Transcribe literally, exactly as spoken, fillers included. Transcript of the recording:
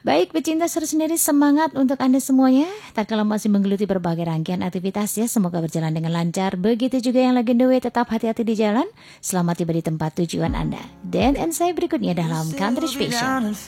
Baik, pecinta seru sendiri, semangat untuk Anda semuanya. Tak kalah masih menggeluti berbagai rangkaian aktivitas ya. Semoga berjalan dengan lancar. Begitu juga yang lagi on the way, tetap hati-hati di jalan. Selamat tiba di tempat tujuan Anda. Dan and saya berikutnya dalam Country Special.